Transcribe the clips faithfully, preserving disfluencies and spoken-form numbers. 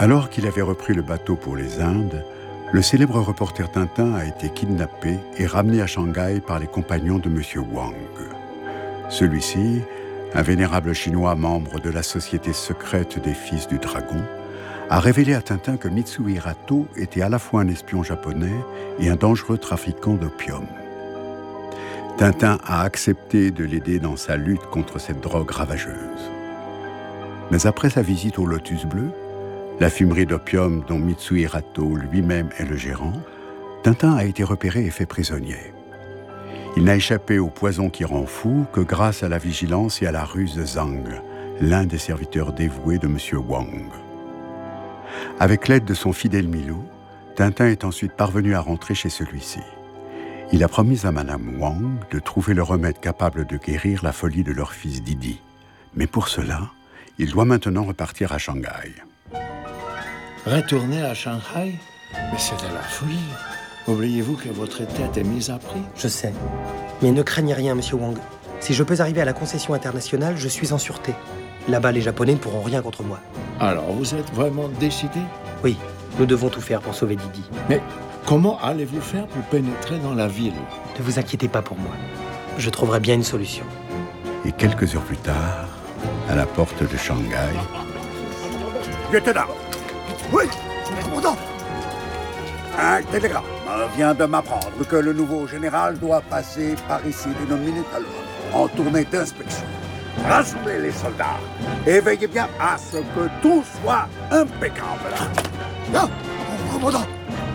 Alors qu'il avait repris le bateau pour les Indes, le célèbre reporter Tintin a été kidnappé et ramené à Shanghai par les compagnons de M. Wang. Celui-ci, un vénérable Chinois membre de la société secrète des Fils du Dragon, a révélé à Tintin que Mitsui Hirato était à la fois un espion japonais et un dangereux trafiquant d'opium. Tintin a accepté de l'aider dans sa lutte contre cette drogue ravageuse. Mais après sa visite au Lotus Bleu, la fumerie d'opium dont Mitsui Hirato lui-même est le gérant, Tintin a été repéré et fait prisonnier. Il n'a échappé au poison qui rend fou que grâce à la vigilance et à la ruse de Zhang, l'un des serviteurs dévoués de M. Wang. Avec l'aide de son fidèle Milou, Tintin est ensuite parvenu à rentrer chez celui-ci. Il a promis à Madame Wang de trouver le remède capable de guérir la folie de leur fils Didi. Mais pour cela, il doit maintenant repartir à Shanghai. Retourner à Shanghai? Mais c'est de la folie. Oubliez-vous que votre tête est mise à prix? Je sais. Mais ne craignez rien, Monsieur Wang. Si je peux arriver à la concession internationale, je suis en sûreté. Là-bas, les Japonais ne pourront rien contre moi. Alors, vous êtes vraiment décidé? Oui, nous devons tout faire pour sauver Didi. Mais comment allez-vous faire pour pénétrer dans la ville? Ne vous inquiétez pas pour moi. Je trouverai bien une solution. Et quelques heures plus tard, à la porte de Shanghai... Lieutenant! Oui, commandant! Un télégramme vient de m'apprendre que le nouveau général doit passer par ici d'une minute à l'autre, en tournée d'inspection. Rassemblez les soldats et veillez bien à ce que tout soit impeccable. Là, commandant!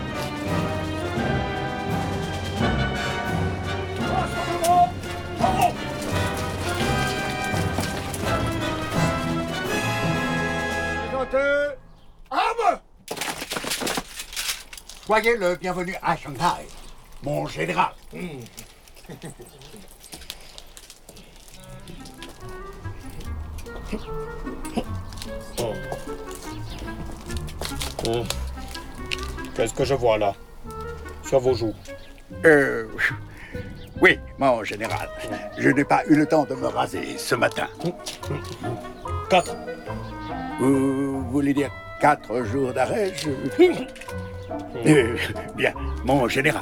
Armes! Soyez le bienvenu à Shanghai, mon général. Mmh. Oh. Oh. Qu'est-ce que je vois là, sur vos joues? Euh... Oui, mon général. Je n'ai pas eu le temps de me raser ce matin. Quatre. Vous voulez dire quatre jours d'arrêt? Je... euh, bien, mon général.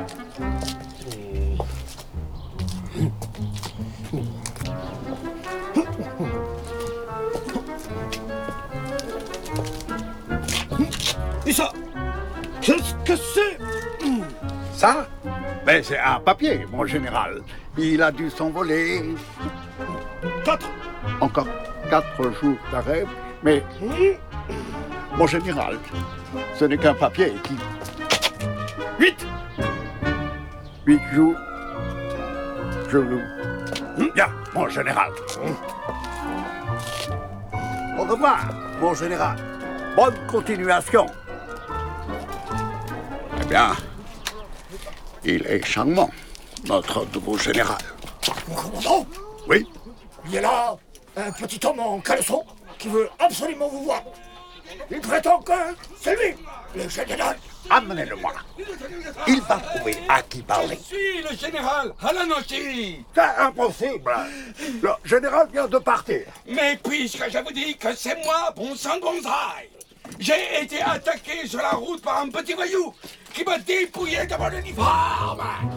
Et ça? Qu'est-ce que c'est? Ça? Ben, c'est un papier, mon général. Il a dû s'envoler. Quatre. Encore quatre jours d'arrêt, mais... Mon général, ce n'est qu'un papier qui... Huit. Huit jours. Je loue. Bien, mon général. Au revoir, mon général. Bonne continuation. Eh bien, il est charmant, notre nouveau général. Mon commandant? Oui? Il y a là un petit homme en caleçon qui veut absolument vous voir. Il prétend que c'est lui, le général. Amenez-le-moi. Il va trouver à qui parler. Je suis le général Halanoshi. C'est impossible. Le général vient de partir. Mais puisque je vous dis que c'est moi, bon sang bonsaï, j'ai été attaqué sur la route par un petit voyou qui m'a dépouillé de mon uniforme.